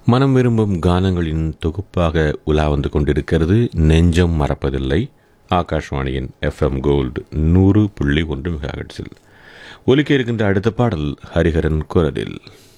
மனம் விரும்பும் கானங்களின் தொகுப்பாக உலா வந்து கொண்டிருக்கிறது நெஞ்சம் மறப்பதில்லை. ஆகாஷ்வாணியின் FM கோல்டு 100.1 மெகாஹெர்ட்ஸில் ஒலிக்க இருக்கின்ற அடுத்த பாடல் ஹரிஹரன் குரலில்.